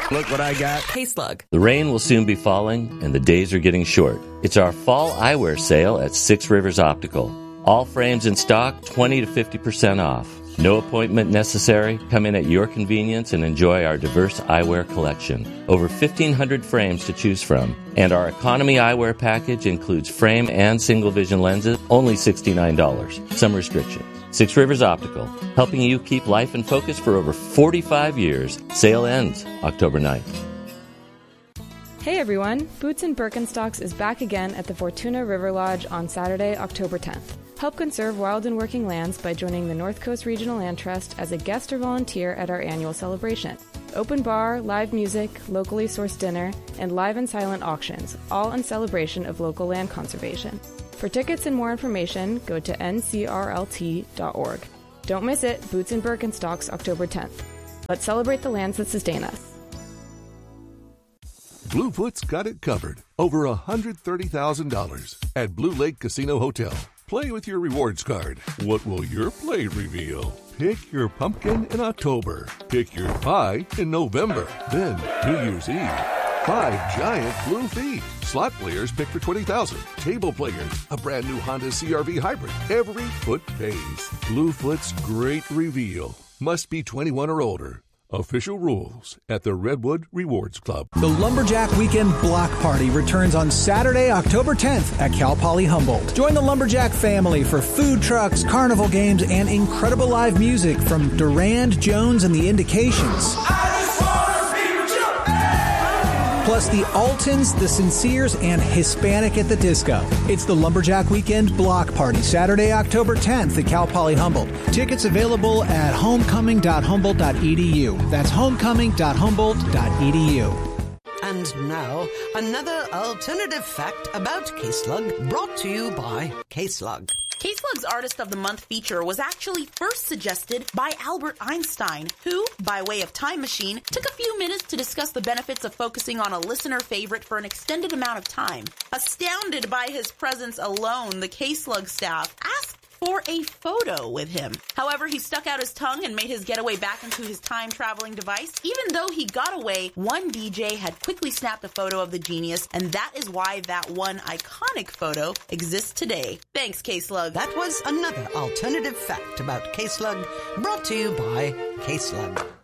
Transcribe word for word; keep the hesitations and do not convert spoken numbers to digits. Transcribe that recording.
Look what I got. K-Slug. The rain will soon be falling, and the days are getting short. It's our fall eyewear sale at Six Rivers Optical. All frames in stock, twenty to fifty percent off. No appointment necessary. Come in at your convenience and enjoy our diverse eyewear collection. Over fifteen hundred frames to choose from. And our economy eyewear package includes frame and single vision lenses, only sixty-nine dollars. Some restrictions. Six Rivers Optical, helping you keep life in focus for over forty-five years. Sale ends October ninth. Hey everyone, Boots and Birkenstocks is back again at the Fortuna River Lodge on Saturday, October tenth. Help conserve wild and working lands by joining the North Coast Regional Land Trust as a guest or volunteer at our annual celebration. Open bar, live music, locally sourced dinner, and live and silent auctions, all in celebration of local land conservation. For tickets and more information, go to N C R L T dot org. Don't miss it, Boots and Birkenstocks, October tenth. Let's celebrate the lands that sustain us. Bluefoot's got it covered. Over one hundred thirty thousand dollars at Blue Lake Casino Hotel. Play with your rewards card. What will your play reveal? Pick your pumpkin in October. Pick your pie in November. Then, New Year's Eve. Five giant blue feet. Slot players pick for twenty thousand dollars. Table players, a brand new Honda C R V Hybrid. Every foot pays. Bluefoot's great reveal. Must be twenty-one or older. Official rules at the Redwood Rewards Club. The Lumberjack Weekend Block Party returns on Saturday, October tenth at Cal Poly Humboldt. Join the Lumberjack family for food trucks, carnival games, and incredible live music from Durand, Jones, and the Indications. Plus the Altons, the Sinceres, and Hispanic at the Disco. It's the Lumberjack Weekend Block Party, Saturday, October tenth at Cal Poly Humboldt. Tickets available at homecoming dot humboldt dot e d u. That's homecoming dot humboldt dot e d u. And now, another alternative fact about K-Slug, brought to you by K-Slug. K-Slug's Artist of the Month feature was actually first suggested by Albert Einstein, who, by way of time machine, took a few minutes to discuss the benefits of focusing on a listener favorite for an extended amount of time. Astounded by his presence alone, the K-Slug staff asked for a photo with him. However, he stuck out his tongue and made his getaway back into his time-traveling device. Even though he got away, one D J had quickly snapped a photo of the genius, and that is why that one iconic photo exists today. Thanks, K-Slug. That was another alternative fact about K-Slug, brought to you by K-Slug.